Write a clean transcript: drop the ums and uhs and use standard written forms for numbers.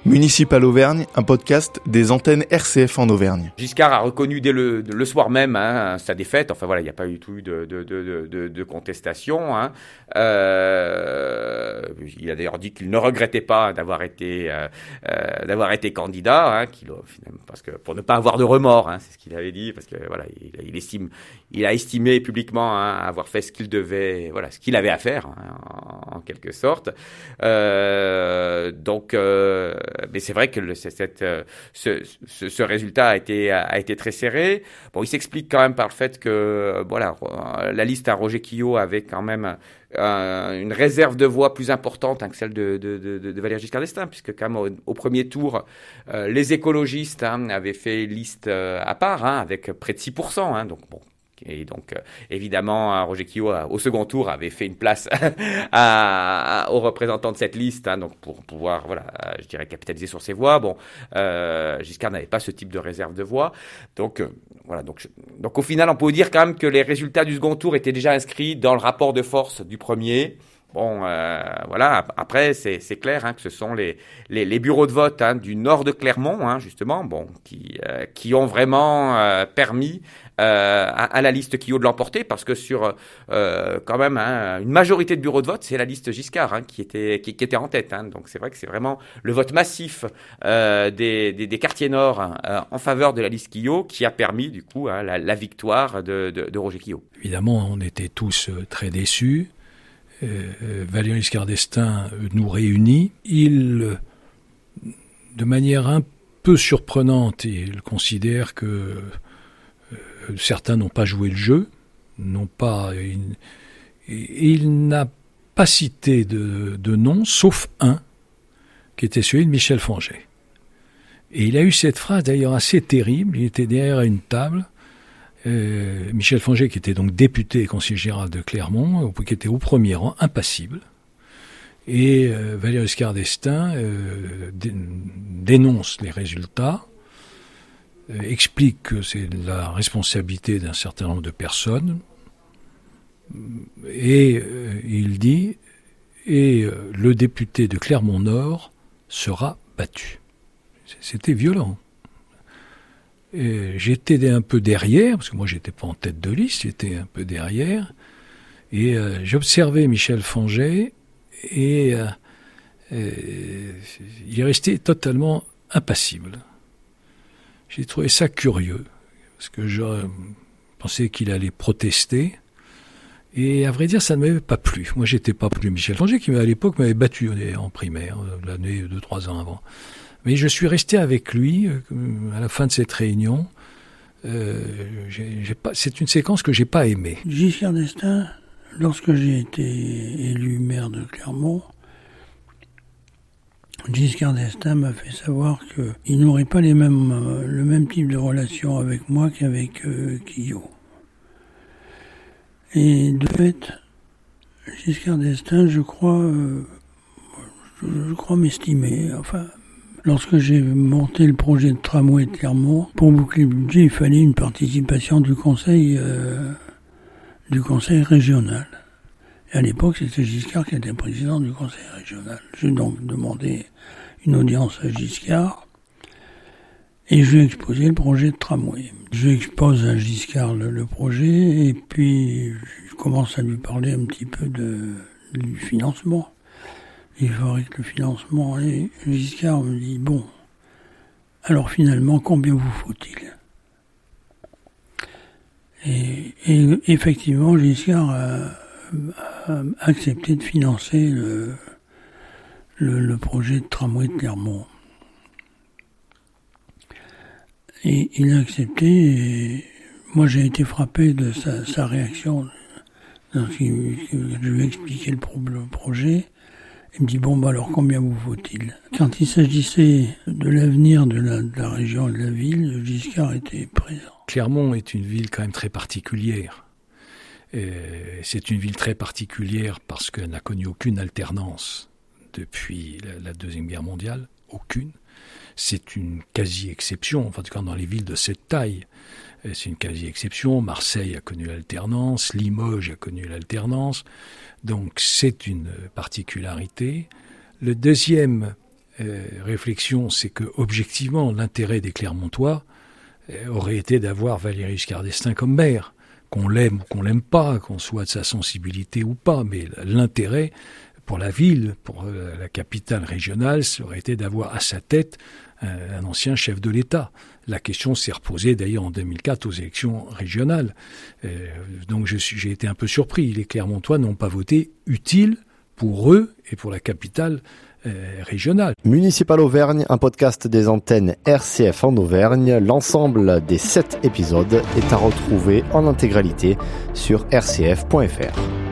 Municipal Auvergne, un podcast des antennes RCF en Auvergne. Giscard a reconnu dès le soir même sa défaite. Enfin voilà, il n'y a pas eu tout de contestation. Il a d'ailleurs dit qu'il ne regrettait pas d'avoir été candidat, parce que pour ne pas avoir de remords, c'est ce qu'il avait dit, parce que voilà, il a estimé publiquement avoir fait ce qu'il devait, voilà, ce qu'il avait à faire en quelque sorte. Mais c'est vrai que ce résultat a été très serré. Bon, il s'explique quand même par le fait que la liste à Roger Quillot avait quand même une réserve de voix plus importante que celle de Valéry Giscard d'Estaing, puisque quand même au premier tour, les écologistes avaient fait liste à part, avec près de 6%. Donc bon. Et donc, évidemment, Roger Quillot, au second tour, avait fait une place aux représentants de cette liste, donc pour pouvoir, je dirais, capitaliser sur ses voix. Bon, Giscard n'avait pas ce type de réserve de voix. Donc, au final, on peut dire quand même que les résultats du second tour étaient déjà inscrits dans le rapport de force du premier. Bon, après, c'est clair que ce sont les bureaux de vote du nord de Clermont, justement, qui ont vraiment permis à la liste Quillot de l'emporter, parce que sur quand même une majorité de bureaux de vote, c'est la liste Giscard qui était en tête. Donc c'est vrai que c'est vraiment le vote massif des quartiers nord en faveur de la liste Quillot qui a permis du coup la victoire de Roger Quillot. Évidemment, on était tous très déçus. Valéry Giscard d'Estaing nous réunit. Il, de manière un peu surprenante, il considère que certains n'ont pas joué le jeu, il n'a pas cité de nom, sauf un, qui était celui de Michel Fanget. Et il a eu cette phrase d'ailleurs assez terrible, il était derrière une table, Michel Fanget, qui était donc député et conseiller général de Clermont, qui était au premier rang, impassible. Et Valéry Giscard d'Estaing dénonce les résultats, explique que c'est la responsabilité d'un certain nombre de personnes, et il dit « Et le député de Clermont-Nord sera battu ». C'était violent. J'étais un peu derrière, parce que moi j'étais pas en tête de liste, j'étais un peu derrière, et j'observais Michel Fanget, et il est resté totalement impassible. J'ai trouvé ça curieux, parce que je pensais qu'il allait protester, et à vrai dire, ça ne m'avait pas plu. Moi, j'étais pas plus Michel Fanget, qui à l'époque m'avait battu en primaire, l'année 2-3 ans avant. Mais je suis resté avec lui à la fin de cette réunion. C'est une séquence que j'ai pas aimée. Giscard d'Estaing, lorsque j'ai été élu maire de Clermont, Giscard d'Estaing m'a fait savoir qu'il n'aurait pas le même type de relation avec moi qu'avec Quillot. Et de fait, Giscard d'Estaing, je crois m'estimer. Enfin, lorsque j'ai monté le projet de tramway de Clermont, pour boucler le budget, il fallait une participation du conseil régional. Et à l'époque, c'était Giscard qui était président du conseil régional. J'ai donc demandé une audience à Giscard et je lui ai exposé le projet de tramway. Je expose à Giscard le projet et puis je commence à lui parler un petit peu du financement. Il faudrait que le financement... Et Giscard me dit, bon, alors finalement, combien vous faut-il ? Et effectivement, Giscard a accepté de financer le projet de tramway de Clermont. Et il a accepté, et moi j'ai été frappé de sa réaction. Je lui ai expliqué le projet. Il me dit, alors combien vous faut-il ? Quand il s'agissait de l'avenir de la région et de la ville, Giscard était présent. Clermont est une ville quand même très particulière. C'est une ville très particulière parce qu'elle n'a connu aucune alternance depuis la Deuxième Guerre mondiale, aucune. C'est une quasi-exception, enfin, en tout cas dans les villes de cette taille. C'est une quasi-exception. Marseille a connu l'alternance, Limoges a connu l'alternance. Donc c'est une particularité. Le deuxième réflexion, c'est que objectivement, l'intérêt des Clermontois aurait été d'avoir Valéry Giscard d'Estaing comme maire. Qu'on l'aime ou qu'on l'aime pas, qu'on soit de sa sensibilité ou pas, mais l'intérêt pour la ville, pour la capitale régionale, ça aurait été d'avoir à sa tête un ancien chef de l'État. La question s'est reposée d'ailleurs en 2004 aux élections régionales. Donc j'ai été un peu surpris. Les Clermontois n'ont pas voté utile pour eux et pour la capitale régionale. Municipal Auvergne, un podcast des antennes RCF en Auvergne. L'ensemble des 7 épisodes est à retrouver en intégralité sur rcf.fr.